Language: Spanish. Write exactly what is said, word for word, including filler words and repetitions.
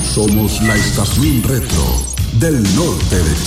Somos la estación retro del norte de Chile.